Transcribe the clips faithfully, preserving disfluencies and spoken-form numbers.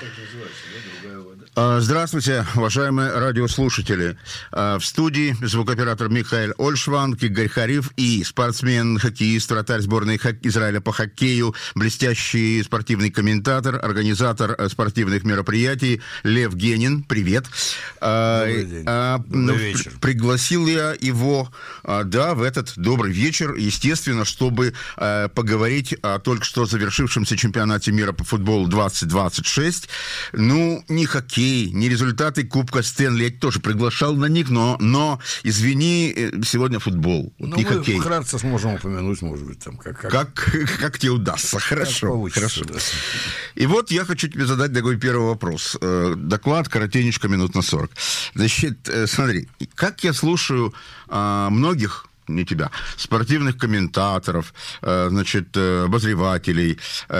Здравствуйте, уважаемые радиослушатели. В студии звукооператор Михаил Ольшванг, Игорь Хариф и спортсмен, хоккеист, вратарь сборной Израиля по хоккею, блестящий спортивный комментатор, организатор спортивных мероприятий Лев Генин. Привет. Добрый день. Добрый вечер. Пригласил я его, да, в этот добрый вечер, естественно, чтобы поговорить о только что завершившемся чемпионате мира по футболу двадцать двадцать шесть. Ну, не хоккей, не результаты Кубка Стэнли, я тоже приглашал на них, но, но извини, сегодня футбол, ну, не мы хоккей. вкратце сможем упомянуть, может быть, там как... Как, как, как тебе удастся, хорошо. хорошо. Да. И вот я хочу тебе задать такой первый вопрос. Доклад коротенечко, минут на сорок. Значит, смотри, как я слушаю многих, не тебя, спортивных комментаторов, значит, обозревателей,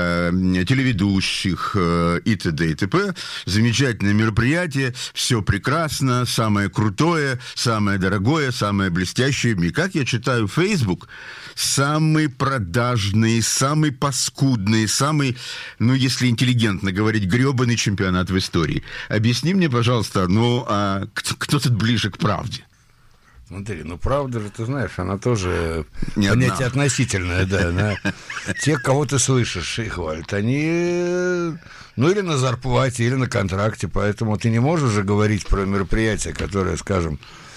телеведущих и т.д. и т.п. Замечательное мероприятие, все прекрасно, самое крутое, самое дорогое, самое блестящее. И как я читаю Facebook, самый продажный, самый паскудный, самый, ну, если интеллигентно говорить, гребаный чемпионат в истории. Объясни мне, пожалуйста, ну, а кто, кто тут ближе к правде? Смотри, ну правда же, ты знаешь, она тоже не понятие одна. Относительное, да. Она, те, кого ты слышишь и хвалят, они, ну, или на зарплате, или на контракте, поэтому ты не можешь же говорить про мероприятие, которое, скажем,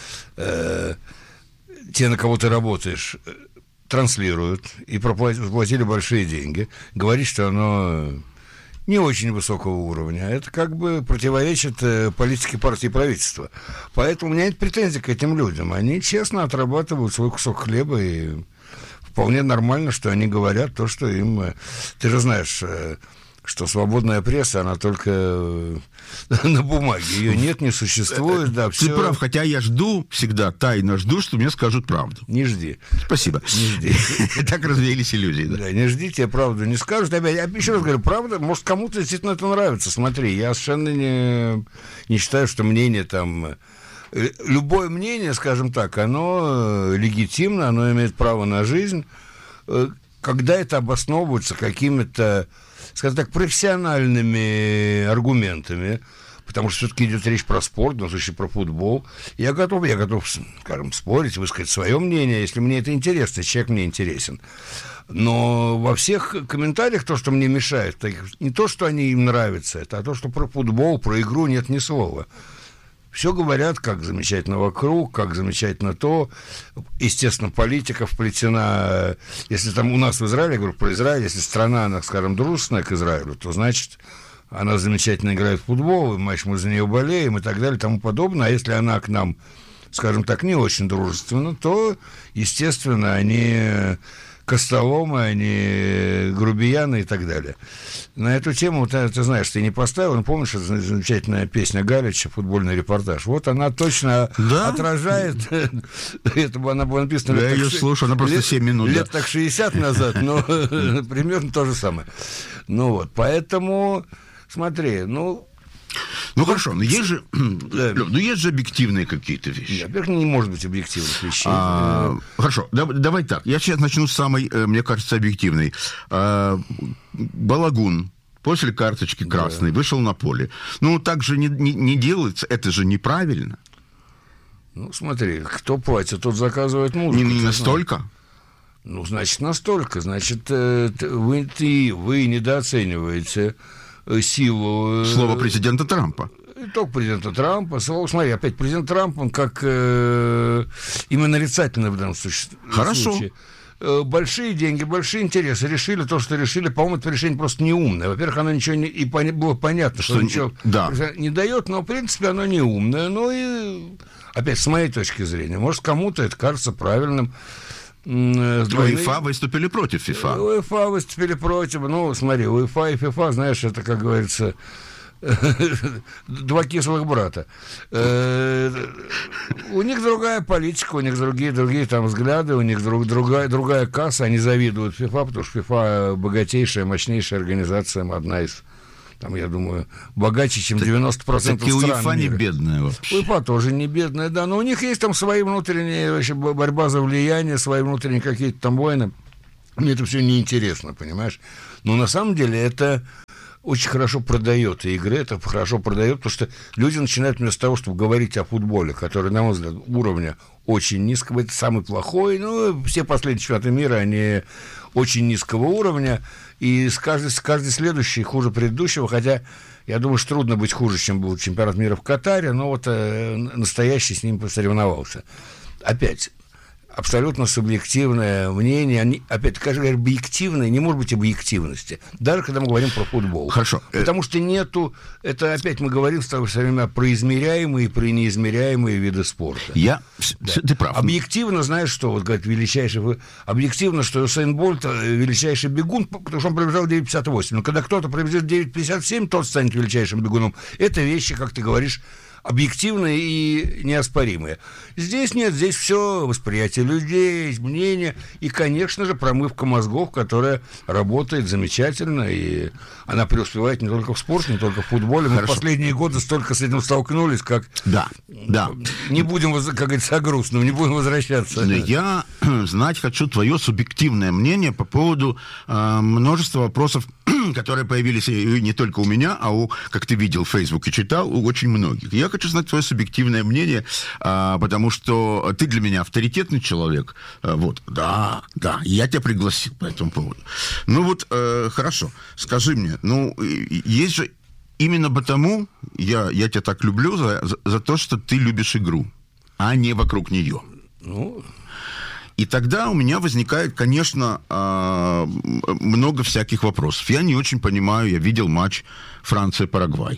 э, те, на кого ты работаешь, транслируют и проплатили большие деньги, говорить, что оно не очень высокого уровня. Это как бы противоречит э, политике партии и правительства. Поэтому у меня нет претензий к этим людям. Они честно отрабатывают свой кусок хлеба, и вполне нормально, что они говорят то, что им... Э, ты же знаешь, э, что свободная пресса, она только э, на бумаге. Ее нет, не существует. Да, ты все... прав, хотя я жду, всегда тайно жду, что мне скажут правду. Не жди. Спасибо. Не жди. Так развеялись иллюзии. Да? Да, не жди, тебе правду не скажут. Опять, я еще раз говорю, правда, может, кому-то действительно это нравится. Смотри, я совершенно не, не считаю, что мнение там... Любое мнение, скажем так, оно легитимно, оно имеет право на жизнь, когда это обосновывается какими-то, скажем так, профессиональными аргументами, потому что все-таки идет речь про спорт, но случае про футбол. Я готов, я готов, скажем, спорить, высказать свое мнение, если мне это интересно, человек мне интересен. Но во всех комментариях то, что мне мешает, не то, что они им нравятся, это а то, что про футбол, про игру нет ни слова. Все говорят, как замечательно вокруг, как замечательно то. Естественно, политика вплетена. Если там у нас в Израиле, я говорю про Израиль, если страна, она, скажем, дружественная к Израилю, то, значит, она замечательно играет в футбол, и матч мы за нее болеем и так далее и тому подобное. А если она к нам, скажем так, не очень дружественна, то, естественно, они... костоломы, они грубияны и так далее. На эту тему, ты, ты знаешь, ты не поставил, но помнишь, это замечательная песня Галича, футбольный репортаж. Вот она точно да? отражает, это она была написана... Я ее слушаю, она просто семь минут. Лет так шестьдесят назад, но примерно то же самое. Ну вот, поэтому, смотри, ну... Ну, хорошо, но есть же, ну, есть же объективные какие-то вещи. Во-первых, не может быть объективных вещей. А, хорошо, да, давай так. Я сейчас начну с самой, мне кажется, объективной. А, Балагун после карточки красной да. вышел на поле. Ну, так же не, не, не делается, это же неправильно. Ну, смотри, кто платит, тот заказывает музыку. Не, не настолько? Ну, значит, настолько. Значит, вы, ты, вы недооцениваете... силу... Слово президента Трампа. Только президента Трампа. Слово, смотри, опять президент Трамп, он как э, именно нарицательный в данном случае. Хорошо. Э, большие деньги, большие интересы. Решили то, что решили. По-моему, это решение просто неумное. Во-первых, оно ничего не... И поня- было понятно, что, что ничего да. не дает, но, в принципе, оно неумное. Ну и, опять, с моей точки зрения, может, кому-то это кажется правильным. УЕФА выступили против ФИФА. УЕФА выступили против. Ну, смотри, УЕФА и ФИФА, знаешь, это, как говорится, два кислых брата. У них другая политика, у них другие, другие там взгляды, у них друг, другая, другая касса. Они завидуют ФИФА, потому что ФИФА богатейшая, мощнейшая организация, одна из... Там, я думаю, богаче, чем девяносто процентов стран мира. УЕФА не бедная вообще. УЕФА тоже не бедная, да, но у них есть там свои внутренние, вообще, борьба за влияние, свои внутренние какие-то там войны. Мне это все неинтересно, понимаешь? Но на самом деле это очень хорошо продает игры, это хорошо продает, потому что люди начинают вместо того, чтобы говорить о футболе, который, на мой взгляд, уровня очень низкого, это самый плохой, ну, все последние чемпионаты мира, они очень низкого уровня, и с каждый, с каждый следующий хуже предыдущего, хотя я думаю, что трудно быть хуже, чем был чемпионат мира в Катаре, но вот э, настоящий с ним посоревновался. Опять, абсолютно субъективное мнение, они, опять, конечно, объективное, не может быть объективности, даже когда мы говорим про футбол. Хорошо. Потому что нету, это опять мы говорим в то же время про измеряемые и про неизмеряемые виды спорта. Я, да. Ты прав. Объективно, знаешь, что, вот говорят, величайший, объективно, что Усейн Больт величайший бегун, потому что он пробежал девять пятьдесят восемь, но когда кто-то пробежит девять пятьдесят семь, тот станет величайшим бегуном. Это вещи, как ты говоришь, объективные и неоспоримые. Здесь нет, здесь все восприятие людей, мнения и, конечно же, промывка мозгов, которая работает замечательно, и она преуспевает не только в спорте, не только в футболе. Мы в последние годы столько с этим столкнулись, как... Да, да. Не будем, как говорится, о грустном, не будем возвращаться. Я знать хочу твое субъективное мнение по поводу э, множества вопросов, которые появились не только у меня, а у, как ты видел в Фейсбуке, читал, у очень многих. Я хочу знать твое субъективное мнение, а, потому что ты для меня авторитетный человек. А, вот, да, да, я тебя пригласил по этому поводу. Ну вот, э, хорошо, скажи мне, ну, есть же именно потому, я, я тебя так люблю за, за, за то, что ты любишь игру, а не вокруг нее. Ну... И тогда у меня возникает, конечно, много всяких вопросов. Я не очень понимаю, я видел матч Франция-Парагвай.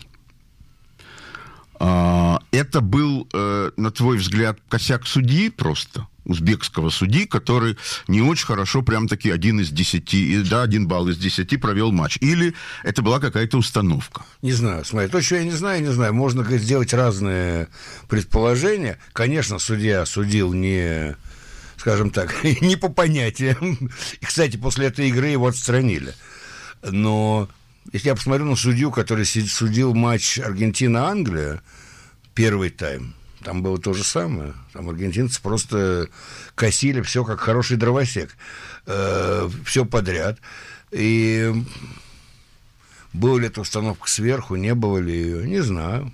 Это был, на твой взгляд, косяк судьи просто, узбекского судьи, который не очень хорошо, прям-таки один из десяти, да, один балл из десяти провел матч. Или это была какая-то установка? Не знаю, смотри, то, что я не знаю, не знаю. Можно, говорит, сделать разные предположения. Конечно, судья судил не... скажем так, не по понятиям. И, кстати, после этой игры его отстранили. Но если я посмотрю на судью, который судил матч Аргентина-Англия, первый тайм, там было то же самое. Там аргентинцы просто косили все, как хороший дровосек. Э, все подряд. И была ли эта установка сверху, не было ли ее, не знаю.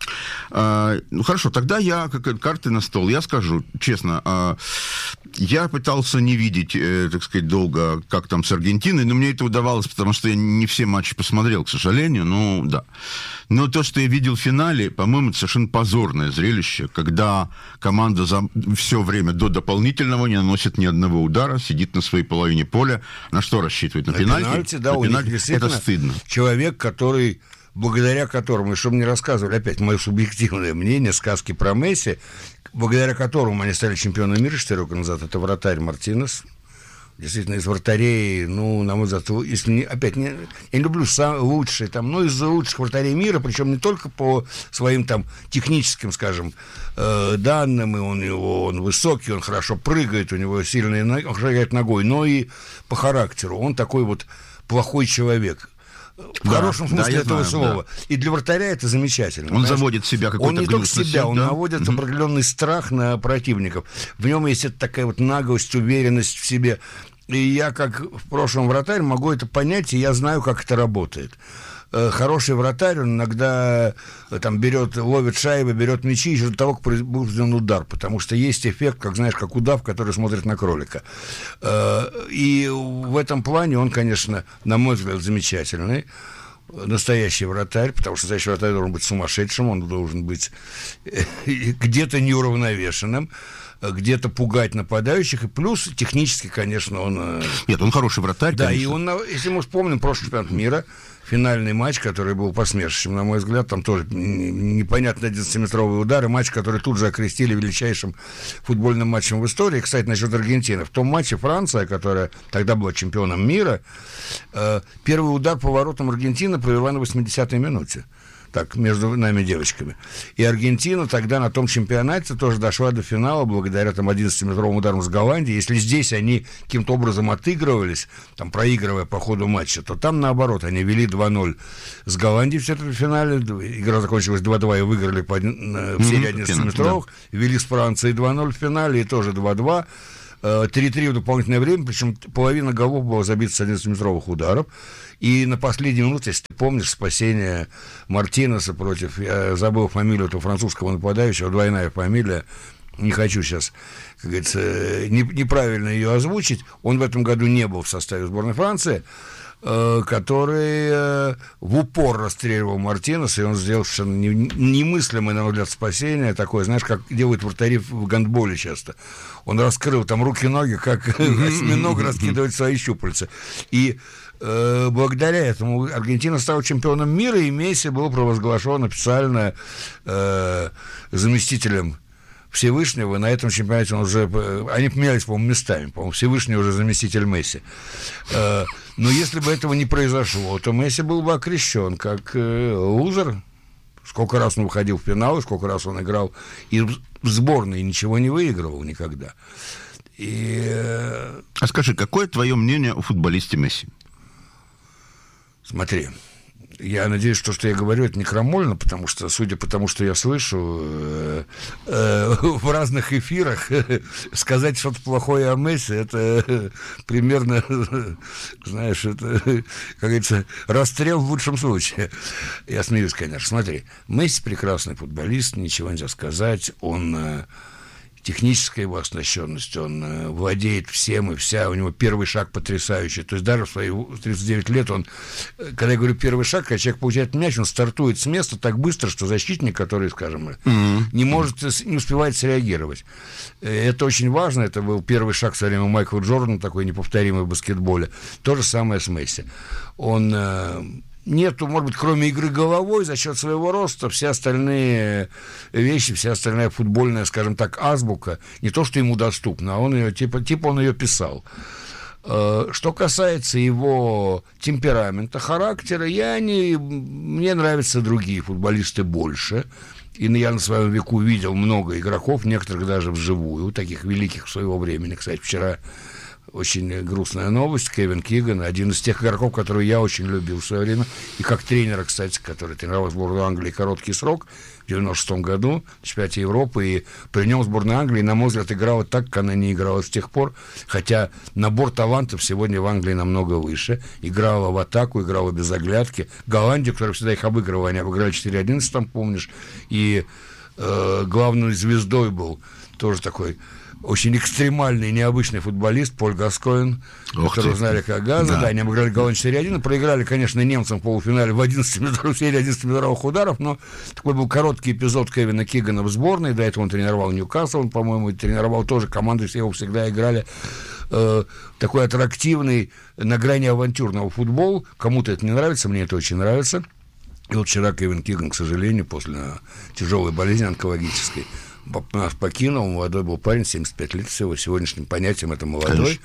А, ну, хорошо, тогда я, как карты на стол, я скажу честно, а, я пытался не видеть, э, так сказать, долго, как там с Аргентиной, но мне это удавалось, потому что я не все матчи посмотрел, к сожалению, ну, да. Но то, что я видел в финале, по-моему, это совершенно позорное зрелище, когда команда за все время до дополнительного не наносит ни одного удара, сидит на своей половине поля, на что рассчитывает? На, на пенальти? пенальти, да, на у пенальти. них Это стыдно. Человек, который... благодаря которому, и чтобы мне рассказывали, опять мое субъективное мнение, сказки про Месси, благодаря которому они стали чемпионами мира четыре года назад, это вратарь Мартинес. Действительно, из вратарей, ну, на мой взгляд, если не, опять, не, я не люблю сам, лучшие, там, но из лучших вратарей мира, причем не только по своим там техническим, скажем, э, данным, и он, его, он высокий, он хорошо прыгает, у него сильные ноги, он хорошо играет ногой, но и по характеру, он такой вот плохой человек. В да, хорошем смысле да, этого знаю, слова. Да. И для вратаря это замечательно. Он, знаешь, заводит в себя какой-то Он не только себя, да? он наводит mm-hmm. определенный страх на противников. В нем есть такая вот наглость, уверенность в себе. И я, как в прошлом вратарь, могу это понять, и я знаю, как это работает. Хороший вратарь, он иногда там берет, ловит шайбы, берет мячи еще до того, как был сделан удар, потому что есть эффект, как, знаешь, как удав, который смотрит на кролика. И в этом плане он, конечно, на мой взгляд, замечательный. Настоящий вратарь, потому что настоящий вратарь должен быть сумасшедшим, он должен быть где-то неуравновешенным, где-то пугать нападающих, и плюс технически, конечно, он... Нет, он хороший вратарь, да, конечно. И он, если мы вспомним прошлый чемпионат мира, финальный матч, который был посмешищем, на мой взгляд, там тоже непонятно одиннадцатиметровый удар, и матч, который тут же окрестили величайшим футбольным матчем в истории. Кстати, насчет Аргентины. В том матче Франция, которая тогда была чемпионом мира, первый удар по воротам Аргентины провела на восьмидесятой минуте. Так, между нами девочками. И Аргентина тогда на том чемпионате тоже дошла до финала благодаря там одиннадцатиметровым ударам с Голландии. Если здесь они каким-то образом отыгрывались, там, проигрывая по ходу матча, то там, наоборот, они вели два ноль с Голландией в четвертьфинале. Игра закончилась два-два и выиграли по, в серии одиннадцатиметровых. Да. Вели с Францией два ноль в финале и тоже два-два. три-три в дополнительное время, причем половина голов была забита с одиннадцатиметровых ударов. И на последней минуте, если ты помнишь, спасение Мартинеса против, я забыл фамилию этого французского нападающего, двойная фамилия, не хочу сейчас, как говорится, не, неправильно ее озвучить, он в этом году не был в составе сборной Франции, э, который э, в упор расстреливал Мартинеса, и он сделал совершенно не, немыслимое, на мой взгляд, спасение, такое, знаешь, как делают вратари в гандболе часто. Он раскрыл там руки-ноги, как осьминог раскидывает свои щупальца. И э, благодаря этому Аргентина стала чемпионом мира, и Месси был провозглашен официально э, заместителем Всевышнего. На этом чемпионате он уже... Они поменялись, по-моему, местами. По-моему, Всевышний уже заместитель Месси. Э, но если бы этого не произошло, то Месси был бы окрещен как э, лузер. Сколько раз он выходил в финал, сколько раз он играл и в сборной ничего не выигрывал никогда. И... А скажи, какое твое мнение о футболисте Месси? Смотри, я надеюсь, что, что я говорю, это не крамольно, потому что, судя по тому, что я слышу э, э, в разных эфирах, сказать что-то плохое о Месси, это примерно, знаешь, это, как говорится, расстрел в лучшем случае. Я смеюсь, конечно. Смотри, Месси прекрасный футболист, ничего нельзя сказать, он... Э, техническая его оснащенность, он э, владеет всем и вся, у него первый шаг потрясающий, то есть даже в свои тридцать девять лет он, когда я говорю первый шаг, когда человек получает мяч, он стартует с места так быстро, что защитник, который, скажем, mm-hmm. не может, не успевает среагировать. Это очень важно, это был первый шаг со временем Майкла Джордана, такой неповторимый в баскетболе. То же самое с Месси. Он... Э, Нету, может быть, кроме игры головой, за счет своего роста, все остальные вещи, вся остальная футбольная, скажем так, азбука, не то, что ему доступно, а он ее, типа, типа он ее писал. Что касается его темперамента, характера, я не... мне нравятся другие футболисты больше. И я на своем веку видел много игроков, некоторых даже вживую, таких великих своего времени. Кстати, вчера... Очень грустная новость. Кевин Киган, один из тех игроков, которые я очень любил в свое время. И как тренера, кстати, который тренировал сборную Англии короткий срок в девяносто шестом году, в чемпионате Европы. И при нем сборная Англии, на мой взгляд, играла так, как она не играла с тех пор. Хотя набор талантов сегодня в Англии намного выше. Играла в атаку, играла без оглядки. Голландию, которая всегда их обыгрывала, они обыграли четыре одиннадцать, там, помнишь. И э, главной звездой был тоже такой... очень экстремальный, необычный футболист Поль Гаскоин, которого знали как Газа. Да. Да, они обыграли Голландию четыре один, проиграли, конечно, немцам в полуфинале в одиннадцати серии одиннадцатиметровых ударов, но такой был короткий эпизод Кевина Кигана в сборной. До этого он тренировал Ньюкасл, он, по-моему, тренировал тоже команды, все его всегда играли. Э, такой аттрактивный, на грани авантюрного футбол. Кому-то это не нравится, мне это очень нравится. И вот вчера Кевин Киган, к сожалению, после тяжелой болезни онкологической, нас покинул, молодой был парень, семьдесят пять лет всего, сегодняшним понятием это молодой. Конечно.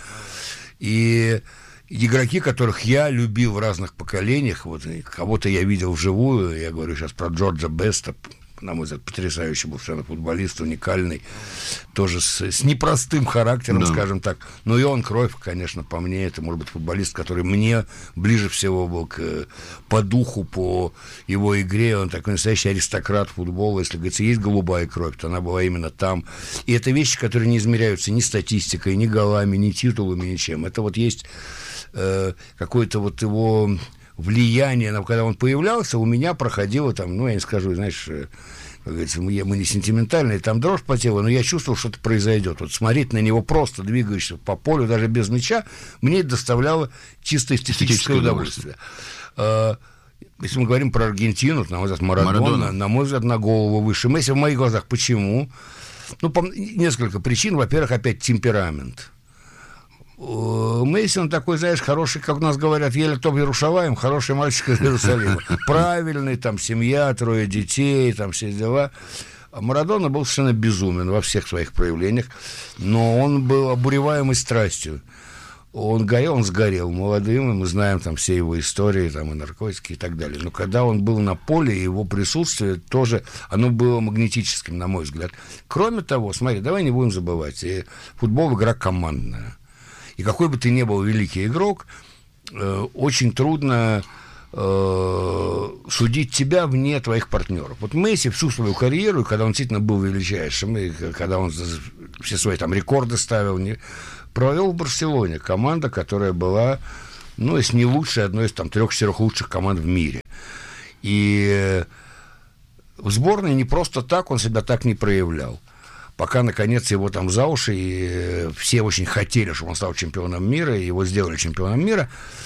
И игроки, которых я любил в разных поколениях, вот кого-то я видел вживую, я говорю сейчас про Джорджа Беста, на мой взгляд, потрясающий был совершенно футболист, уникальный, тоже с, с непростым характером, да. скажем так. Но и он, Кройф, конечно, по мне, это, может быть, футболист, который мне ближе всего был к, по духу, по его игре. Он такой настоящий аристократ футбола. Если, говорится, есть голубая кровь, то она была именно там. И это вещи, которые не измеряются ни статистикой, ни голами, ни титулами, ничем. Это вот есть э, какое-то вот его... влияние, когда он появлялся, у меня проходило там, ну, я не скажу, знаешь, как говорится, мы, мы не сентиментальные, там дрожь по телу, но я чувствовал, что-то произойдет. Вот смотреть на него просто двигающегося по полю, даже без мяча, мне это доставляло чисто эстетическое удовольствие. удовольствие. Если мы говорим про Аргентину, на мой взгляд, Марадона, Марадона, на мой взгляд, на голову выше Месси в моих глазах. Почему? Ну, по, несколько причин. Во-первых, опять темперамент. Месси, он такой, знаешь, хороший, как у нас говорят, еле топ Ярушалаем, хороший мальчик из Иерусалима. Правильный, там, семья, трое детей, там, все дела. А Марадона был совершенно безумен во всех своих проявлениях, но он был обуреваемый страстью. Он горел, он сгорел молодым, и мы знаем там все его истории, там, и наркотики, и так далее. Но когда он был на поле, его присутствие тоже, оно было магнетическим, на мой взгляд. Кроме того, смотри, давай не будем забывать, футбол — игра командная. И какой бы ты ни был великий игрок, э, очень трудно э, судить тебя вне твоих партнеров. Вот Месси всю свою карьеру, когда он действительно был величайшим, и когда он все свои там рекорды ставил. Не... Провел в Барселоне команда, которая была, ну, если не лучшей, одной из там трех-четырех лучших команд в мире. И в сборной не просто так он себя так не проявлял. Пока, наконец, его там за уши, и все очень хотели, чтобы он стал чемпионом мира, и его сделали чемпионом мира.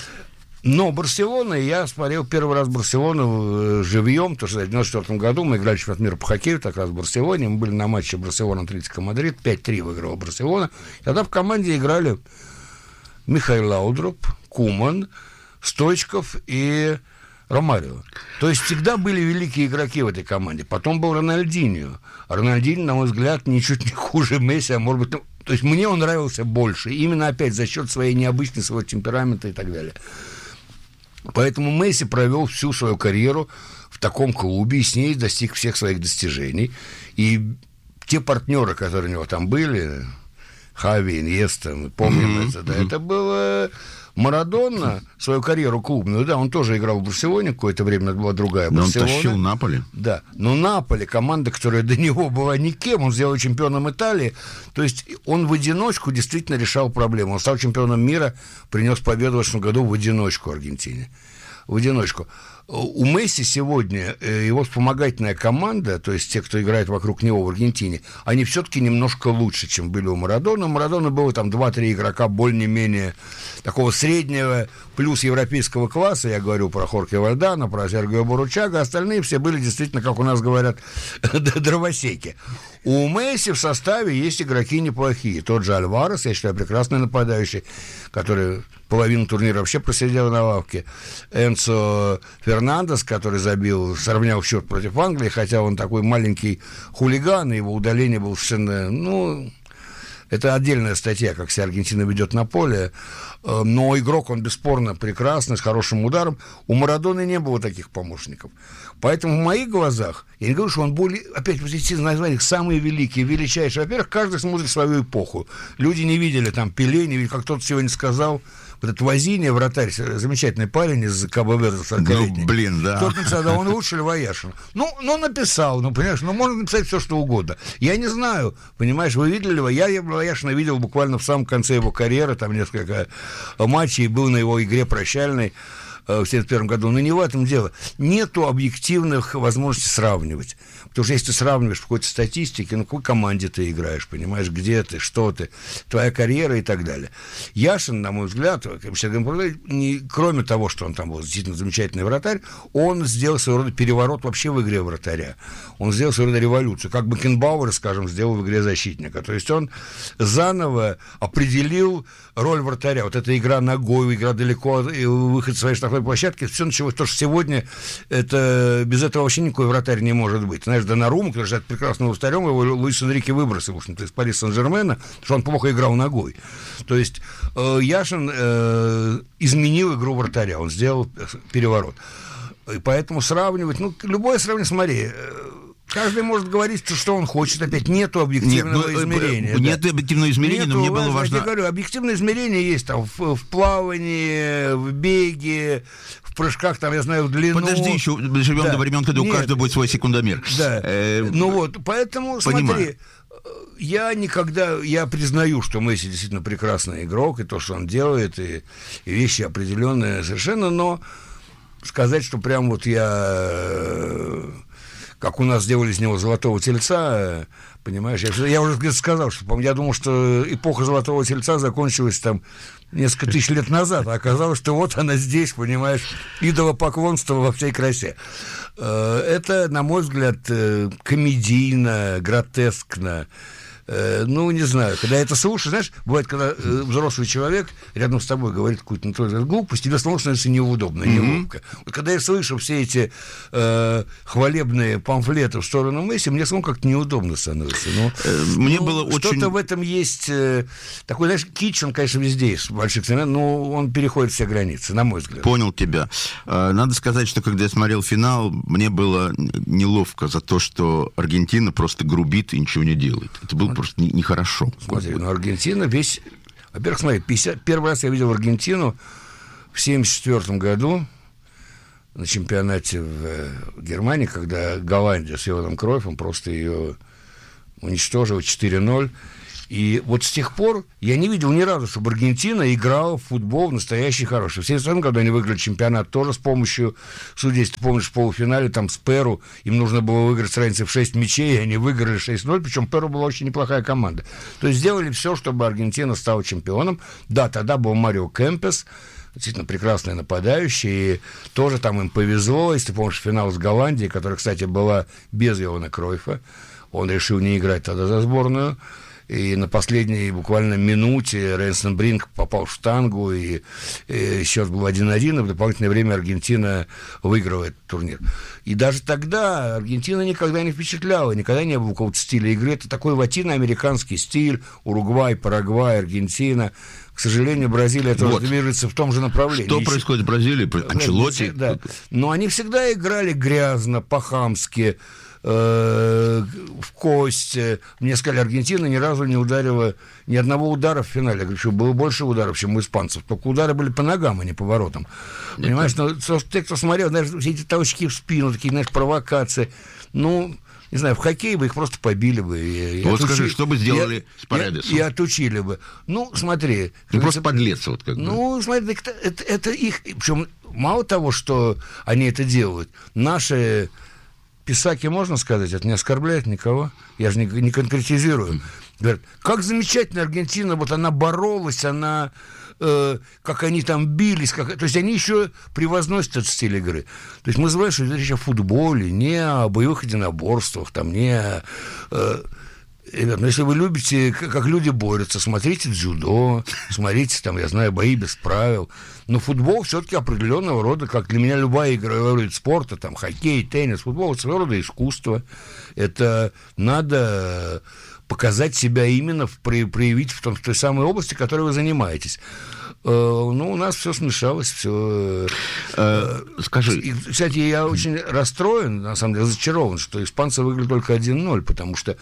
Но Барселона, я смотрел первый раз Барселону живьем, потому что в девяносто четвёртом году мы играли чемпионат мира по хоккею, так раз в Барселоне, мы были на матче Барселона-Атлетико Мадрид, пять три выиграла Барселона. Тогда в команде играли Михаил Лаудруп, Куман, Стойчков и Ромарио. То есть всегда были великие игроки в этой команде. Потом был Рональдиньо. А Рональдиньо, на мой взгляд, ничуть не хуже Месси, а может быть... Ну, то есть мне он нравился больше. Именно опять за счет своей необычности, своего темперамента и так далее. Поэтому Месси провел всю свою карьеру в таком клубе и с ней достиг всех своих достижений. И те партнеры, которые у него там были, Хави, Иньеста, мы помним mm-hmm. это, да, mm-hmm. это было... Марадона свою карьеру клубную, да, он тоже играл в Барселоне, какое-то время была другая Барселона. Но он тащил Наполи. Да, но Наполи, команда, которая до него была никем, он сделал чемпионом Италии, то есть он в одиночку действительно решал проблему. Он стал чемпионом мира, принес победу в восьмом году в одиночку Аргентине. В одиночку. У Месси сегодня его вспомогательная команда, то есть те, кто играет вокруг него в Аргентине, они все-таки немножко лучше, чем были у Марадона. У Марадона было там два-три игрока более-менее такого среднего, плюс европейского класса. Я говорю про Хорхе Вальдана, про Сергея Буручага. Остальные все были действительно, как у нас говорят, дровосеки. У Месси в составе есть игроки неплохие. Тот же Альварес, я считаю, прекрасный нападающий, который половину турнира вообще просидел на лавке. Энцо Фернандес, который забил, сравнял счет против Англии, хотя он такой маленький хулиган, и его удаление было совершенно, ну... Это отдельная статья, как вся Аргентина ведет на поле. Но игрок, он бесспорно прекрасный, с хорошим ударом. У Марадоны не было таких помощников. Поэтому в моих глазах, я не говорю, что он более... Опять, вот эти названия, самые великие, величайшие. Во-первых, каждый смотрит свою эпоху. Люди не видели там Пеле, не видели, как кто-то сегодня сказал... Вот этот Возиния, вратарь, замечательный парень из Кабо-Верде, сорокалетний. Ну, блин, да. Кто-то написал, да, он лучше Льва Яшина. Ну, ну, написал, ну, понимаешь, ну, можно написать все, что угодно. Я не знаю, понимаешь, вы видели Льва? Я Льва Яшина видел буквально в самом конце его карьеры, там несколько матчей, был на его игре прощальной в семьдесят первом году. Но не в этом дело. Нету объективных возможностей сравнивать. Потому что если ты сравниваешь в какой-то статистике, ну, в какой команде ты играешь, понимаешь, где ты, что ты, твоя карьера и так далее. Яшин, на мой взгляд, не, кроме того, что он там был действительно замечательный вратарь, он сделал своего рода переворот вообще в игре вратаря. Он сделал своего рода революцию, как Бекенбауэр, скажем, сделал в игре защитника. То есть он заново определил роль вратаря. Вот эта игра ногой, игра далеко, выход с своей штрафной площадки, все началось, то, что сегодня это, без этого вообще никакой вратарь не может быть. Знаешь, Донарума, который же прекрасным вратарем, его Луис Энрике выбросил, в общем-то, из Пари Сен-Жермена, потому что он плохо играл ногой. То есть э, Яшин э, изменил игру вратаря, он сделал переворот. И поэтому сравнивать, ну, любое сравнение, смотри, каждый может говорить, что он хочет, опять нету объективного Нет, измерения. Ну, нет да. объективного измерения, нету, но мне было важно... Я говорю, объективное измерение есть там в, в плавании, в беге, в прыжках, там, я знаю, в длину. Подожди, еще живем да. до времен, когда Нет. у каждого будет свой секундомер. Да, э, ну вот, поэтому, понимаю. Смотри, я никогда, я признаю, что Месси действительно прекрасный игрок, и то, что он делает, и, и вещи определенные совершенно, но сказать, что прям вот я... как у нас сделали из него золотого тельца, понимаешь, я, я уже сказал, что я думал, что эпоха золотого тельца закончилась там несколько тысяч лет назад, а оказалось, что вот она здесь, понимаешь, идолопоклонство во всей красе. Это, на мой взгляд, комедийно, гротескно. Ну, не знаю, когда это слушаешь, знаешь, бывает, когда э, взрослый человек рядом с тобой говорит какую-то ну, глупость, тебе снова становится неудобно, mm-hmm. неловко. Вот когда я слышу все эти э, хвалебные памфлеты в сторону Месси, мне снова как-то неудобно становится. Но, мне ну, было что-то очень... в этом есть, э, такой, знаешь, кич, он, конечно, везде есть, в больших странах, но он переходит все границы, на мой взгляд. Понял тебя. Надо сказать, что когда я смотрел финал, мне было неловко за то, что Аргентина просто грубит и ничего не делает. Это было просто нехорошо. Не Смотри, ну Аргентина весь... Во-первых, смотри, пятьдесят... первый раз я видел Аргентину в семьдесят четвёртом году на чемпионате в Германии, когда Голландия с Йоганом Кройфом просто ее уничтожила четыре ноль. И вот с тех пор я не видел ни разу, чтобы Аргентина играла в футбол настоящий хороший. В семьдесят втором году они выиграли чемпионат тоже с помощью судей. Если ты помнишь, в полуфинале там с Перу им нужно было выиграть с разницей в шесть мячей, и они выиграли шесть ноль, причем Перу была очень неплохая команда. То есть сделали все, чтобы Аргентина стала чемпионом. Да, тогда был Марио Кемпес, действительно прекрасный нападающий, и тоже там им повезло. Если ты помнишь, финал с Голландией, которая, кстати, была без Йохана Кройфа, он решил не играть тогда за сборную. И на последней буквально минуте Рейнсен Бринк попал в штангу, и, и счет был один один, и в дополнительное время Аргентина выиграла этот турнир. И даже тогда Аргентина никогда не впечатляла, никогда не было какого-то стиля игры. Это такой латиноамериканский стиль: Уругвай, Парагвай, Аргентина. К сожалению, Бразилия тоже вот движется в том же направлении. Что происходит в Бразилии? Анчелотти? Да. Но они всегда играли грязно, по-хамски, в кость. Мне сказали, Аргентина ни разу не ударила ни одного удара в финале. Я говорю, что было больше ударов, чем у испанцев. Только удары были по ногам, а не по воротам. Нет, понимаешь, но те, кто смотрел, знаешь, все эти толчки в спину, такие, знаешь, провокации. Ну, не знаю, в хоккее бы их просто побили бы. И, вот и скажи, отучили, что бы сделали и, с Паредесом? И, и отучили бы. Ну, смотри. Ну, просто подлец вот как бы. Ну, смотри, это, это, это их... Причем мало того, что они это делают, наши... Писаки, можно сказать, это не оскорбляет никого. Я же не, не конкретизирую. Говорят, как замечательно Аргентина, вот она боролась, она, э, как они там бились. Как... То есть они еще превозносят этот стиль игры. То есть мы знаем, что это речь о футболе, не о боевых единоборствах, там, не о... Э, Ребят, ну если вы любите, как люди борются, смотрите дзюдо, смотрите, там, я знаю, бои без правил. Но футбол все-таки определенного рода, как для меня любая игра, вид спорта, там, хоккей, теннис, футбол, это своего рода искусство. Это надо показать себя именно, в, проявить в, том, в той самой области, которой вы занимаетесь. Ну, у нас все смешалось, все. Э, скажи. И, кстати, я очень расстроен, на самом деле, разочарован, что испанцы выиграли только один ноль, потому что,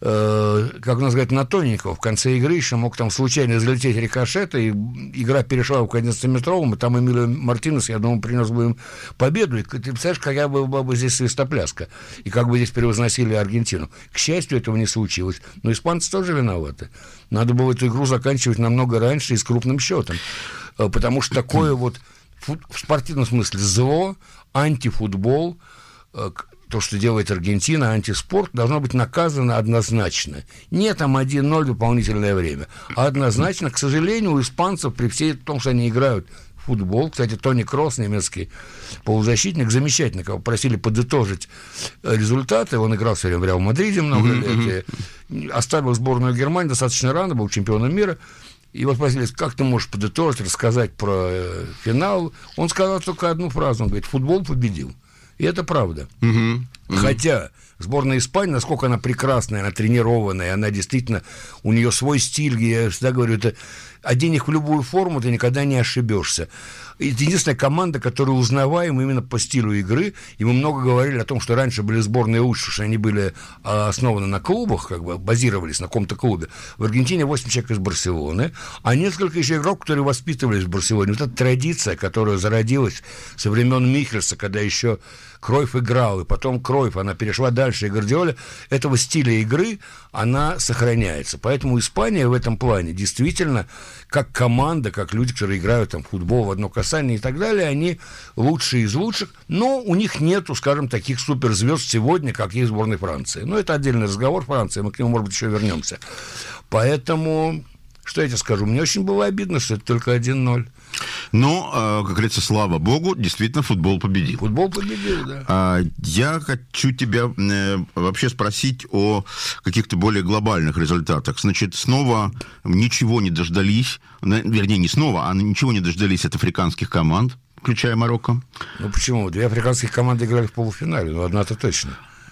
э, как у нас говорят, на тоненького в конце игры еще мог там случайно залететь рикошет, и игра перешла к одиннадцатиметровому, и там Эмилио Мартинес, я думаю, принес бы им победу. И ты представляешь, какая была бы здесь свистопляска, и как бы здесь превозносили Аргентину. К счастью, этого не случилось. Но испанцы тоже виноваты. Надо было эту игру заканчивать намного раньше и с крупным счетом. Потому что такое вот в спортивном смысле зло, антифутбол, то, что делает Аргентина, антиспорт, должно быть наказано однозначно. Не там один ноль дополнительное время, а однозначно, к сожалению, у испанцев, при всей том, что они играют в футбол, кстати, Тони Кросс, немецкий полузащитник, замечательно, кого просили подытожить результаты, он играл все время в Реал Мадриде много лет, и оставил сборную Германии достаточно рано, был чемпионом мира. И вот спросили, как ты можешь подытожить, рассказать про э, финал? Он сказал только одну фразу, он говорит, футбол победил. И это правда. Uh-huh. Uh-huh. Хотя сборная Испании, насколько она прекрасная, она тренированная, она действительно, у нее свой стиль, я всегда говорю, это одень их в любую форму, ты никогда не ошибешься. Это единственная команда, которая узнаваема именно по стилю игры, и мы много говорили о том, что раньше были сборные лучше, потому что они были основаны на клубах, как бы базировались на каком-то клубе. В Аргентине восемь человек из Барселоны, а несколько еще игроков, которые воспитывались в Барселоне. Вот эта традиция, которая зародилась со времен Михельса, когда еще Кройф играл, и потом Кройф, она перешла дальше, и Гвардиоля, этого стиля игры, она сохраняется. Поэтому Испания в этом плане действительно, как команда, как люди, которые играют там в футбол в одно касание и так далее, они лучшие из лучших, но у них нету, скажем, таких суперзвезд сегодня, как есть в сборной Франции. Но это отдельный разговор Франции, мы к нему, может быть, еще вернемся. Поэтому, что я тебе скажу, мне очень было обидно, что это только один ноль. Но, как говорится, слава богу, действительно футбол победил. Футбол победил, да. Я хочу тебя вообще спросить о каких-то более глобальных результатах. Значит, снова ничего не дождались, вернее, не снова, а ничего не дождались от африканских команд, включая Марокко. Ну почему? Две африканских команды играли в полуфинале, но одна-то точно.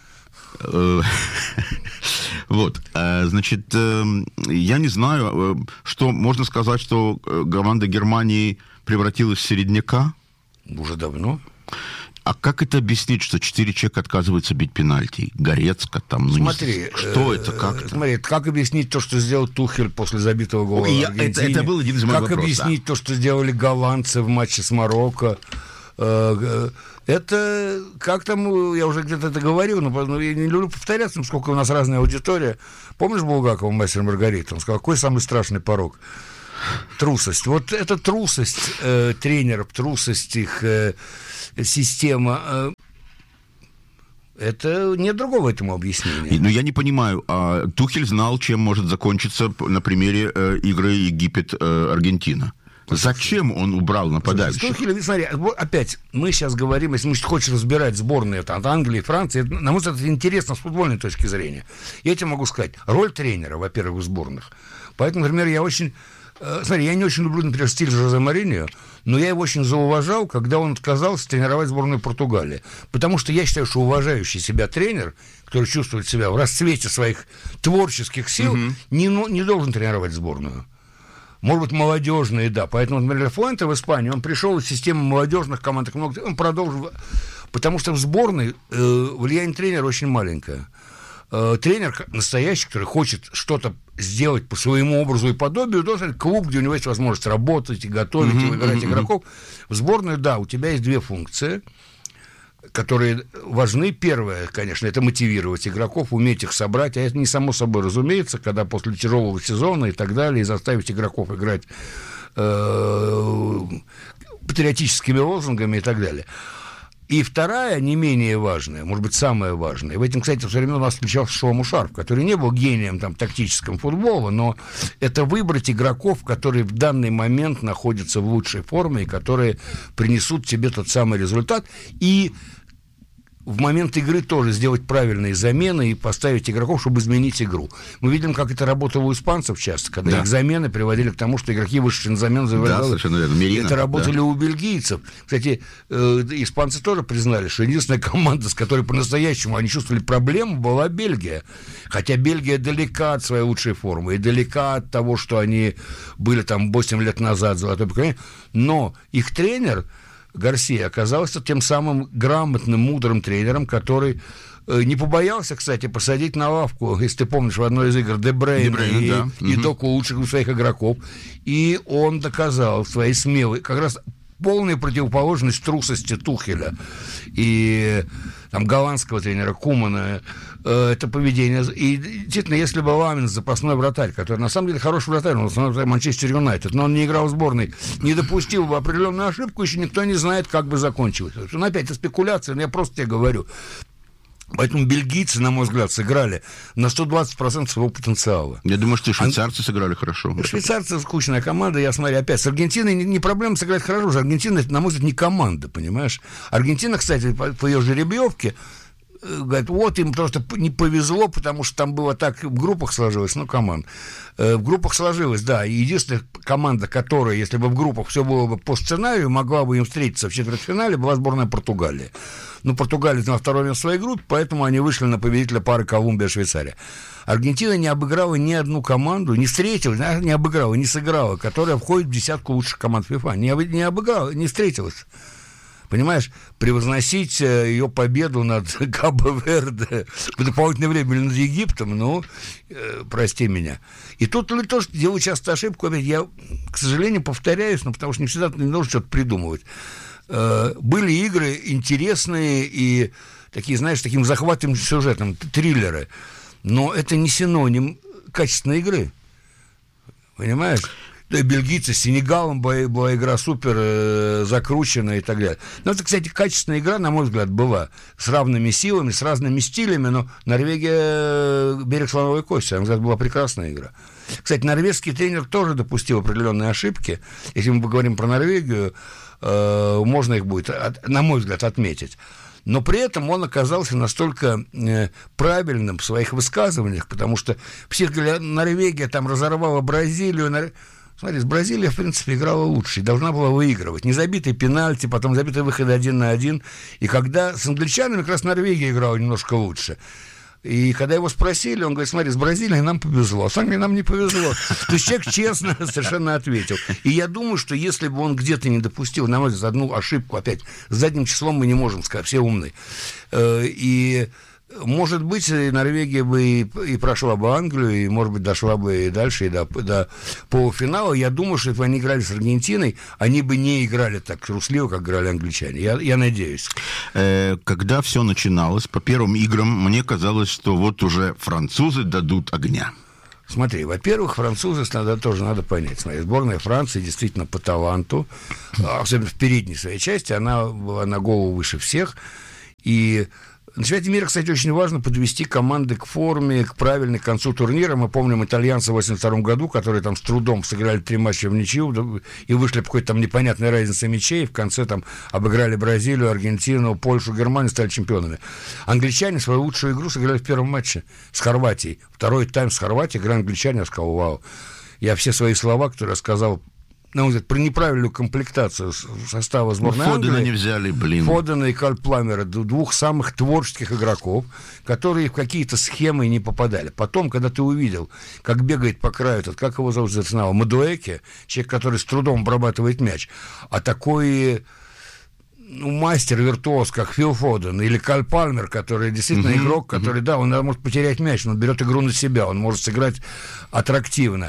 Вот, значит, я не знаю, что можно сказать, что команда Германии превратилась в середняка? Уже давно. А как это объяснить, что четыре человека отказываются бить пенальти? Горецко там, ну смотри, не... Что это, как это? Смотри, как объяснить то, что сделал Тухель после забитого гола в Аргентине? Это, это был один из моих Как вопросов, объяснить да. то, что сделали голландцы в матче с Марокко? Это, как там, я уже где-то это говорил, но я не люблю повторяться, сколько у нас разная аудитория. Помнишь Булгакова, «Мастер и Маргарита»? Он сказал, какой самый страшный порок? Трусость. Вот эта трусость э, тренеров, трусость их э, система... Э, это нет другого этому объяснения. Но я не понимаю, а Тухель знал, чем может закончиться на примере э, игры Египет-Аргентина. Зачем он убрал нападающих? Тухель, смотри, опять, мы сейчас говорим, если мы хочешь разбирать сборные там, от Англии и Франции, это, на мой взгляд, это интересно с футбольной точки зрения. Я тебе могу сказать, роль тренера, во-первых, в сборных. Поэтому, например, я очень... Э, смотри, я не очень люблю, например, стиль Жозе Мориньо, но я его очень зауважал, когда он отказался тренировать сборную Португалии. Потому что я считаю, что уважающий себя тренер, который чувствует себя в расцвете своих творческих сил, угу. не, не должен тренировать сборную. Может быть, молодежные, да. Поэтому, например, Фуэнте в Испании, он пришел из системы молодежных команд, он продолжил. Потому что в сборной э, влияние тренера очень маленькое. Э, тренер настоящий, который хочет что-то сделать по своему образу и подобию, должен клуб, где у него есть возможность работать и готовить, mm-hmm, и выбирать mm-hmm. игроков. В сборной, да, у тебя есть две функции, которые важны. Первое, конечно, это мотивировать игроков, уметь их собрать, а это не само собой разумеется, когда после тяжелого сезона и так далее, и заставить игроков играть э, патриотическими лозунгами и так далее. И вторая, не менее важная, может быть, самая важная. В этом, кстати, все время у нас встречался Шоу Мушаров, который не был гением там, тактического футбола, но это выбрать игроков, которые в данный момент находятся в лучшей форме и которые принесут тебе тот самый результат. И в момент игры тоже сделать правильные замены и поставить игроков, чтобы изменить игру. Мы видим, как это работало у испанцев часто, когда да. их замены приводили к тому, что игроки вышли на замену, забивали. Да, совершенно верно. Мерина, это работали да. у бельгийцев. Кстати, э, испанцы тоже признали, что единственная команда, с которой по-настоящему они чувствовали проблему, была Бельгия. Хотя Бельгия далека от своей лучшей формы и далека от того, что они были там восемь лет назад, золотой поколение. Но их тренер Гарсия оказался тем самым грамотным, мудрым тренером, который э, не побоялся, кстати, посадить на лавку, если ты помнишь, в одной из игр Де Брейна и, да. и угу. Доку лучших своих игроков. И он доказал своей смелой, как раз полная противоположность трусости Тухеля и там, голландского тренера Кумана, э, это поведение. И действительно, если бы Ламин, запасной вратарь, который на самом деле хороший вратарь, он основной вратарь Манчестер Юнайтед, но он не играл в сборной, не допустил бы определенную ошибку, еще никто не знает, как бы закончилось. Ну, опять, это спекуляция, но я просто тебе говорю. Поэтому бельгийцы, на мой взгляд, сыграли на сто двадцать процентов своего потенциала. Я думаю, что швейцарцы а... сыграли хорошо. Швейцарцы скучная команда. Я смотрю, опять, с Аргентиной не, не проблема сыграть хорошо. Аргентина, это, на мой взгляд, не команда, понимаешь? Аргентина, кстати, по, по ее жеребьевке, говорит, вот им просто не повезло, потому что там было так, в группах сложилось, ну, команд. В группах сложилось, да, и единственная команда, которая, если бы в группах все было бы по сценарию, могла бы им встретиться в четвертьфинале, была сборная Португалии. Ну, Португалия на втором месте в своей группе, поэтому они вышли на победителя пары Колумбия-Швейцария. Аргентина не обыграла ни одну команду, не встретилась, не обыграла, не сыграла, которая входит в десятку лучших команд ФИФА. Не, не обыграла, не встретилась. Понимаешь, превозносить ее победу над Кабо-Верде в дополнительное время или над Египтом, ну, э, прости меня. И тут тоже делаю часто ошибку, я, к сожалению, повторяюсь, но потому что не всегда не должен что-то придумывать. Э, были игры интересные и такие, знаешь, таким захватывающим сюжетом, триллеры, но это не синоним качественной игры. Понимаешь? Да, бельгийцы с Сенегалом была, была игра супер э, закрученная и так далее. Но это, кстати, качественная игра, на мой взгляд, была с равными силами, с разными стилями, но Норвегия берег слоновой кости, на мой взгляд, была прекрасная игра. Кстати, норвежский тренер тоже допустил определенные ошибки. Если мы поговорим про Норвегию, э, можно их будет, от, на мой взгляд, отметить. Но при этом он оказался настолько э, правильным в своих высказываниях, потому что все говорили, Норвегия там разорвала Бразилию. Нор... Смотри, с Бразилией, в принципе, играла лучше и должна была выигрывать. Не забитые пенальти, потом забитые выходы один на один. И когда с англичанами как раз Норвегия играла немножко лучше. И когда его спросили, он говорит, смотри, с Бразилией нам повезло, а с Англией нам не повезло. То есть человек честно совершенно ответил. И я думаю, что если бы он где-то не допустил, на мой взгляд, одну ошибку, опять, с задним числом мы не можем сказать, все умные. И Может быть, Норвегия бы и, и прошла бы Англию, и, может быть, дошла бы и дальше, и до, до полуфинала. Я думаю, что если бы они играли с Аргентиной, они бы не играли так трусливо, как играли англичане. Я, я надеюсь. Когда все начиналось, по первым играм, мне казалось, что вот уже французы дадут огня. Смотри, во-первых, французы надо, тоже надо понять. Смотри, сборная Франции действительно по таланту, особенно в передней своей части, она была на голову выше всех. И на чемпионате мира, кстати, очень важно подвести команды к форме, к правильной к концу турнира. Мы помним итальянцев в восемьдесят втором году, которые там с трудом сыграли три матча в ничью и вышли по какой-то там непонятной разнице мячей. В конце там обыграли Бразилию, Аргентину, Польшу, Германию, стали чемпионами. Англичане свою лучшую игру сыграли в первом матче с Хорватией. Второй тайм с Хорватией, игра англичане, я сказал, вау. Я все свои слова, которые я сказал, на мой взгляд, про неправильную комплектацию состава сборной ну, Англии. Фодена не взяли, блин. Фодена и Каль Пламера, двух самых творческих игроков, которые в какие-то схемы не попадали. Потом, когда ты увидел, как бегает по краю этот, как его зовут, Арсенала, Мадуэке, человек, который с трудом обрабатывает мяч, а такой... ну, мастер, виртуоз, как Фил Фоден или Каль Палмер, который действительно mm-hmm. игрок, который, mm-hmm. да, он может потерять мяч, но он берет игру на себя, он может сыграть аттрактивно.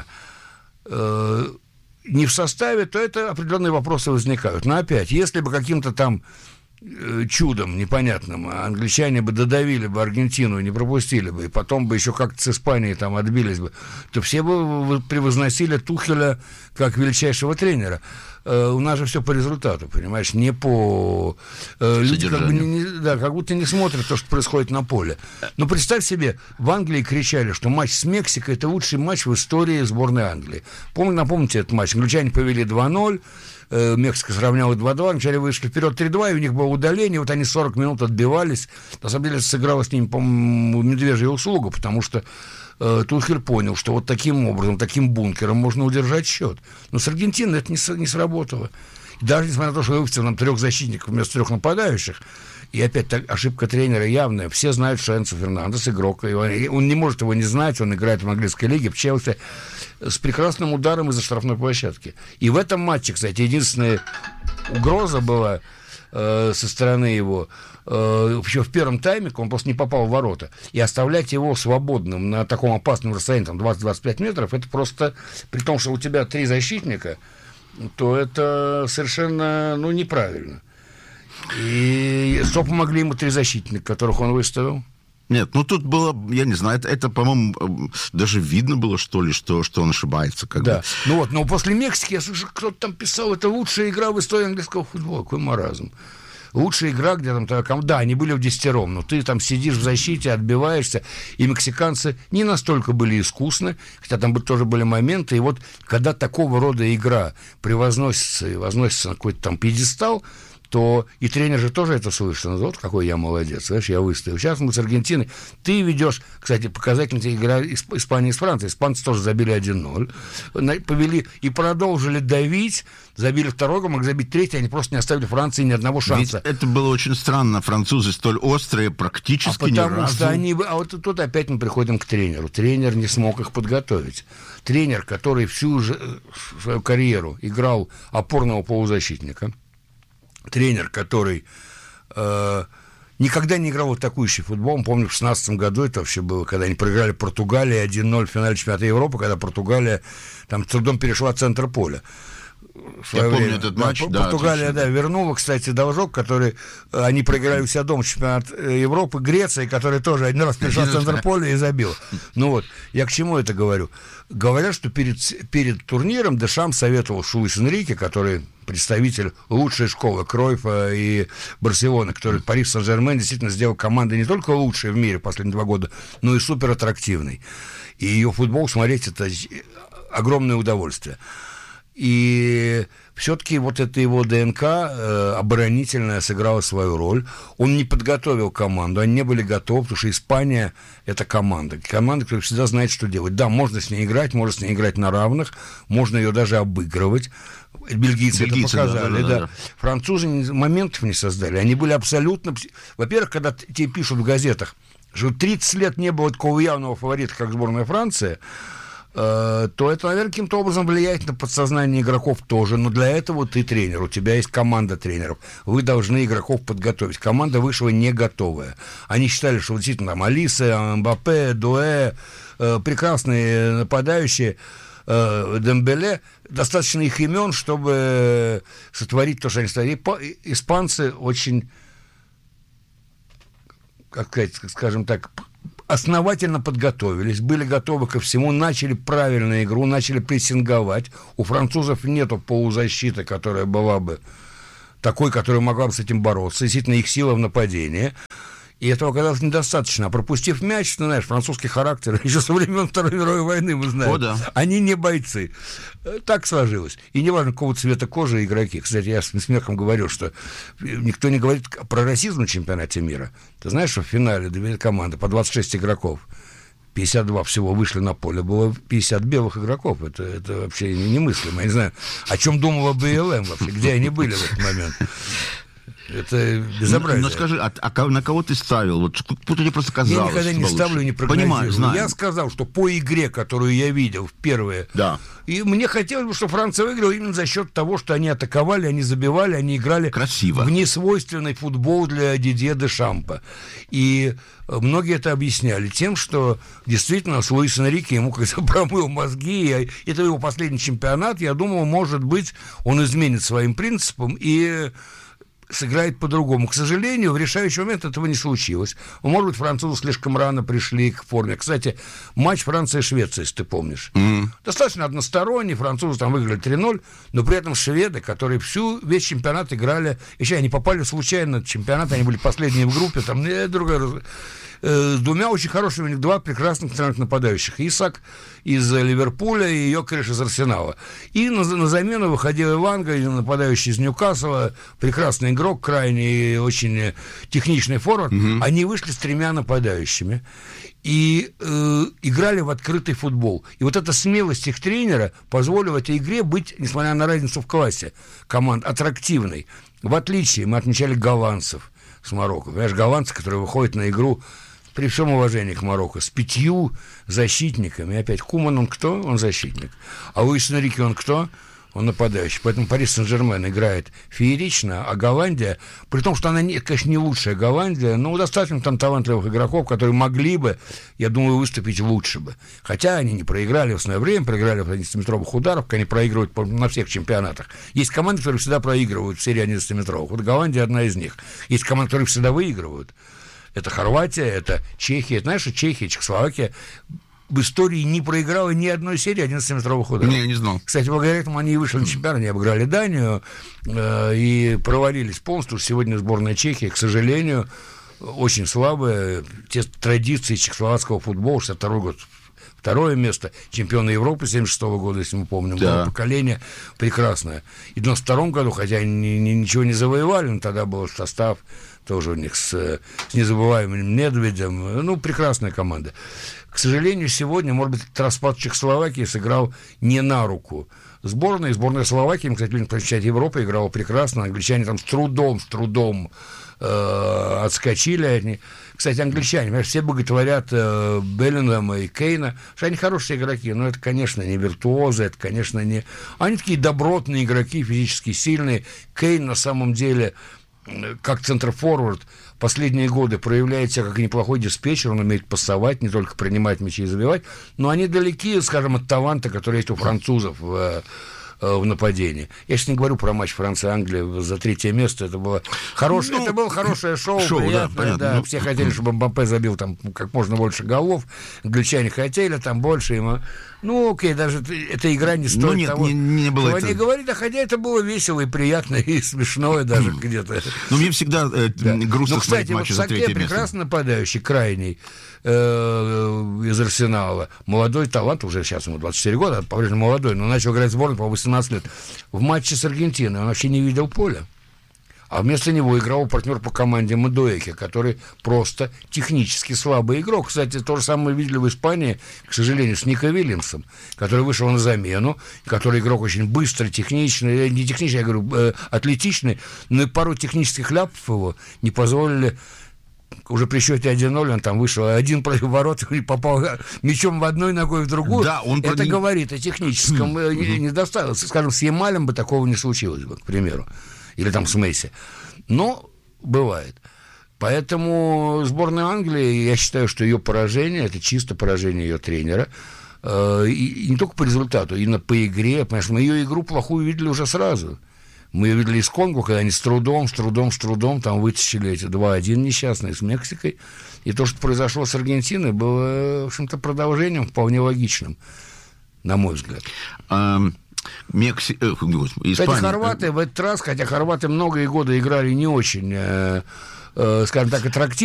Не в составе, то это определенные вопросы возникают. Но опять, если бы каким-то там чудом непонятным англичане бы додавили бы Аргентину, не пропустили бы, и потом бы еще как-то с Испанией там отбились бы, то все бы превозносили Тухеля как величайшего тренера. У нас же все по результату, понимаешь, не по... Люди как бы не, да, как будто не смотрят то, что происходит на поле. Но представь себе, в Англии кричали, что матч с Мексикой – это лучший матч в истории сборной Англии. Помните, напомните этот матч? Англичане повели два ноль, Мексика сравняла два-два, вначале вышли вперед три-два, и у них было удаление, вот они сорок минут отбивались. На самом деле сыграла с ними, по-моему, медвежья услуга, потому что э, Тухель понял, что вот таким образом, таким бункером можно удержать счет. Но с Аргентиной это не, не сработало. И даже несмотря на то, что выпустил нам трех защитников вместо трех нападающих, и опять так, ошибка тренера явная. Все знают, что Энцо Фернандес игрок. Он не может его не знать, он играет в английской лиге, в Челси, с прекрасным ударом из-за штрафной площадки. И в этом матче, кстати, единственная угроза была э, со стороны его, э, еще в первом тайме, он просто не попал в ворота. И оставлять его свободным на таком опасном расстоянии, там двадцать-двадцать пять метров, это просто, при том, что у тебя три защитника, то это совершенно, ну, неправильно. И что помогли ему три защитника, которых он выставил? Нет, ну тут было, я не знаю, это, это по-моему, даже видно было, что ли, что, что он ошибается. Как да, бы. Ну вот, но после Мексики, я слышу, кто-то там писал, это лучшая игра в истории английского футбола. Какой маразм. Лучшая игра, где там, да, они были в десятером, но ты там сидишь в защите, отбиваешься, и мексиканцы не настолько были искусны, хотя там тоже были моменты, и вот когда такого рода игра превозносится и возносится на какой-то там пьедестал, то и тренер же тоже это слышит. Ну, вот какой я молодец, знаешь, я выставил. Сейчас мы с Аргентиной. Ты ведешь, кстати, показательная игра Испании с Францией. Испанцы тоже забили один ноль. Повели и продолжили давить. Забили второй гол, могли забить третий. Они просто не оставили Франции ни одного шанса. Ведь это было очень странно. Французы столь острые, практически а ни потому разу. Что они... А вот тут опять мы приходим к тренеру. Тренер не смог их подготовить. Тренер, который всю свою карьеру играл опорного полузащитника, тренер, который э, никогда не играл в атакующий футбол. Помню, в шестнадцатом году это вообще было, когда они проиграли Португалии один ноль в финале чемпионата Европы, когда Португалия там с трудом перешла центр поля. Я помню время. этот Да, матч. Португалия, да, да, вернула, кстати, должок, который... Они проиграли у себя дома чемпионат Европы, Греции, который тоже один раз перешла в центр поля и забил. Ну вот, я к чему это говорю? Говорят, что перед, перед турниром Дешам советовал Луис Энрике, который представитель лучшей школы Кройфа и Барселоны, который Пари Сен-Жермен действительно сделал команду не только лучшей в мире последние два года, но и супер аттрактивной. И ее футбол смотреть — это огромное удовольствие. И все-таки вот эта его ДНК э, оборонительная сыграла свою роль. Он не подготовил команду, они не были готовы, потому что Испания – это команда. Команда, которая всегда знает, что делать. Да, можно с ней играть, можно с ней играть на равных, можно ее даже обыгрывать. Бельгийцы, Бельгийцы это показали, да, да, да, да. Французы моментов не создали. Они были абсолютно... Во-первых, когда тебе пишут в газетах, что тридцать лет не было такого явного фаворита, как сборная Франции, то это, наверное, каким-то образом влияет на подсознание игроков тоже. Но для этого ты тренер, у тебя есть команда тренеров. Вы должны игроков подготовить. Команда вышла не готовая. Они считали, что действительно там Алиса, Мбаппе, Дуэ, э, прекрасные нападающие, э, Дембеле, достаточно их имен, чтобы сотворить то, что они стали. Испанцы очень, как сказать, скажем так, основательно подготовились, были готовы ко всему, начали правильную игру, начали прессинговать. У французов нету полузащиты, которая была бы такой, которая могла бы с этим бороться. Действительно, их сила в нападении. И этого оказалось недостаточно. А пропустив мяч, ты знаешь, французский характер, еще со времен Второй мировой войны, мы знаем, О, да. Они не бойцы. Так сложилось. И не важно, какого цвета кожи игроки. Кстати, я с смехом говорю, что никто не говорит про расизм на чемпионате мира. Ты знаешь, что в финале две команды по двадцать шесть игроков, пятьдесят два всего вышли на поле, было пятьдесят белых игроков. Это, это вообще немыслимо. Я не знаю, о чем думала БЛМ вообще, где они были в этот момент. Это безобразие. Но, но скажи, а, а на кого ты ставил? Вот кто-то тебе просто казалось. Я никогда не ставлю, не прогнозирую. Понимаю, знаю. Я сказал, что по игре, которую я видел в первые, да. И мне хотелось бы, чтобы Франция выиграла именно за счет того, что они атаковали, они забивали, они играли красиво в несвойственный футбол для Дидье Дешампа. И многие это объясняли тем, что действительно с Луис Энрике ему когда промыл мозги, и это его последний чемпионат, я думал, может быть, он изменит своим принципам и сыграет по-другому. К сожалению, в решающий момент этого не случилось. Может быть, французы слишком рано пришли к форме. Кстати, матч Франция-Швеция, если ты помнишь. Mm. Достаточно односторонний. Французы там выиграли три ноль, но при этом шведы, которые всю, весь чемпионат играли... Еще они попали случайно на чемпионат, они были последние в группе, там другая... с двумя очень хорошими, у них два прекрасных центральных нападающих. Исак из Ливерпуля и Йокериш из Арсенала. И на, на замену выходил Иванга, нападающий из Ньюкасла, прекрасный игрок, крайне очень техничный форвард. Угу. Они вышли с тремя нападающими и э, играли в открытый футбол. И вот эта смелость их тренера позволила этой игре быть, несмотря на разницу в классе команд, аттрактивной. В отличие, мы отмечали голландцев с Марокко. Понимаешь, голландцы, которые выходят на игру, при всем уважении к Марокко, с пятью защитниками. И опять, Куман, он кто? Он защитник. А Луис Энрике, он кто? Он нападающий. Поэтому Пари Сен-Жермен играет феерично, а Голландия, при том, что она, не, конечно, не лучшая Голландия, но достаточно там талантливых игроков, которые могли бы, я думаю, выступить лучше бы. Хотя они не проиграли в свое время, проиграли в одиннадцатиметровых ударах, они проигрывают на всех чемпионатах. Есть команды, которые всегда проигрывают в серии одиннадцатиметровых. Вот Голландия одна из них. Есть команды, которые всегда выигрывают. Это Хорватия, это Чехия. Знаешь, что Чехия, Чехословакия в истории не проиграла ни одной серии одиннадцатиметровых ударов. Не, не знал. Кстати, благодаря этому они и вышли на чемпионат, они обыграли Данию э, и провалились полностью. Сегодня сборная Чехии, к сожалению, очень слабая. Те традиции чехословацкого футбола, шестьдесят второй год, второе место, чемпионы Европы семьдесят шестого года, если мы помним, да. Было поколение прекрасное. И в девяносто втором году, хотя они ничего не завоевали, но тогда был состав тоже у них с, с незабываемым Недведем. Ну, прекрасная команда. К сожалению, сегодня, может быть, распад Чехословакии сыграл не на руку сборной. Сборная Словакии, кстати, в чемпионате Европы играла прекрасно. Англичане там с трудом, с трудом э, отскочили от них. Кстати, англичане, понимаешь, все боготворят э, Беллингема и Кейна, что они хорошие игроки, но это, конечно, не виртуозы, это, конечно, не... Они такие добротные игроки, физически сильные. Кейн, на самом деле, как центр-форвард, последние годы проявляет себя как неплохой диспетчер, он умеет пасовать, не только принимать мячи и забивать, но они далеки, скажем, от таланта, который есть у французов в, в нападении. Я сейчас не говорю про матч Франция-Англия за третье место, это было хорошее, ну, это было хорошее шоу, шоу приятное, да, да. Ну, все хотели, чтобы Мбаппе забил там как можно больше голов, англичане хотели там больше ему. Ну, окей, даже эта игра не стоит ну, нет, того, не, не было чего это... они говорили, хотя это было весело и приятно, и смешно, и даже где-то. Ну, мне всегда э, да. грустно ну, смотреть матчи за третье место. Кстати, прекрасно нападающий, крайний, э, из Арсенала. Молодой талант, уже сейчас ему двадцать четыре года, по-прежнему молодой, но начал играть в сборной, по восемнадцать лет. В матче с Аргентиной он вообще не видел поля. А вместо него играл партнер по команде Мадуэке, который просто технически слабый игрок. Кстати, то же самое мы видели в Испании, к сожалению, с Нико Вильямсом, который вышел на замену, который игрок очень быстрый, техничный, не техничный, я говорю, э, атлетичный, но и пару технических ляпов его не позволили уже при счете один ноль он там вышел один против ворот и попал мячом в одной ногой в другую. Да, он это прони... говорит о техническом недостатке. Скажем, с Ямалем бы такого не случилось бы, к примеру. Или там с Месси. Но бывает. Поэтому сборная Англии, я считаю, что ее поражение, это чисто поражение ее тренера. И, и не только по результату, именно по игре. Понимаешь, мы ее игру плохую видели уже сразу. Мы ее видели из Конго, когда они с трудом, с трудом, с трудом там вытащили эти два один несчастные с Мексикой. И то, что произошло с Аргентиной, было, в общем-то, продолжением вполне логичным, на мой взгляд. А, Мекси... Эх, Испания... Кстати, хорваты в этот раз, хотя хорваты многие годы играли не очень, э, э, скажем так, аттрактивно,